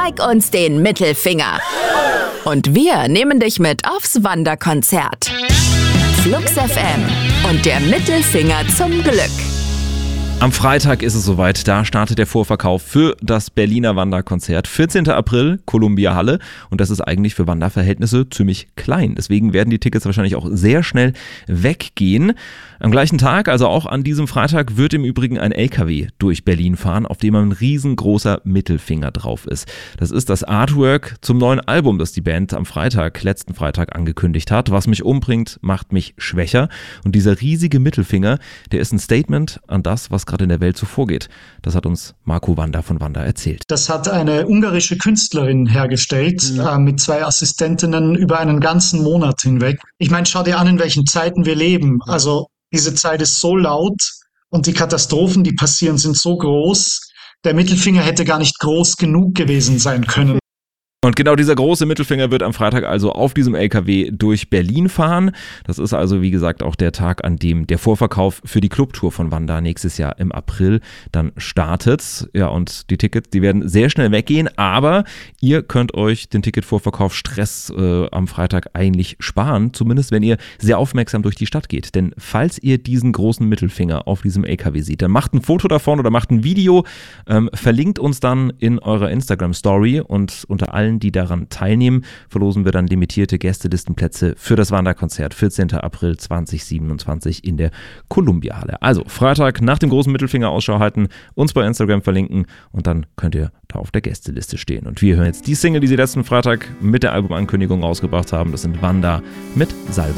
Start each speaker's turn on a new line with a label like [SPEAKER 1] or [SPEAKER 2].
[SPEAKER 1] Zeig uns den Mittelfinger. Und wir nehmen dich mit aufs Wanderkonzert. Flux FM und der Mittelfinger zum Glück.
[SPEAKER 2] Am Freitag ist es soweit, da startet der Vorverkauf für das Berliner Wanderkonzert. 14. April, Columbia Halle, und das ist eigentlich für Wanderverhältnisse ziemlich klein. Deswegen werden die Tickets wahrscheinlich auch sehr schnell weggehen. Am gleichen Tag, also auch an diesem Freitag, wird im Übrigen ein LKW durch Berlin fahren, auf dem ein riesengroßer Mittelfinger drauf ist. Das ist das Artwork zum neuen Album, das die Band am letzten Freitag angekündigt hat. Was mich umbringt, macht mich schwächer. Und dieser riesige Mittelfinger, der ist ein Statement an das, was gerade in der Welt so vorgeht. Das hat uns Marco Wander von Wander erzählt.
[SPEAKER 3] Das hat eine ungarische Künstlerin hergestellt, mit 2 Assistentinnen über einen ganzen Monat hinweg. Ich meine, schau dir an, in welchen Zeiten wir leben. Also diese Zeit ist so laut und die Katastrophen, die passieren, sind so groß. Der Mittelfinger hätte gar nicht groß genug gewesen sein können.
[SPEAKER 2] Und genau dieser große Mittelfinger wird am Freitag also auf diesem LKW durch Berlin fahren. Das ist also, wie gesagt, auch der Tag, an dem der Vorverkauf für die Clubtour von Wander nächstes Jahr im April dann startet. Ja, und die Tickets, die werden sehr schnell weggehen, aber ihr könnt euch den Ticketvorverkauf-Stress am Freitag eigentlich sparen, zumindest wenn ihr sehr aufmerksam durch die Stadt geht. Denn falls ihr diesen großen Mittelfinger auf diesem LKW seht, dann macht ein Foto davon oder macht ein Video, verlinkt uns dann in eurer Instagram-Story, und unter allen, die daran teilnehmen, verlosen wir dann limitierte Gästelistenplätze für das Wanderkonzert 14. April 2027 in der Columbia Halle. Also Freitag nach dem großen Mittelfinger Ausschau halten, uns bei Instagram verlinken, und dann könnt ihr da auf der Gästeliste stehen. Und wir hören jetzt die Single, die sie letzten Freitag mit der Albumankündigung rausgebracht haben. Das sind Wander mit Salva.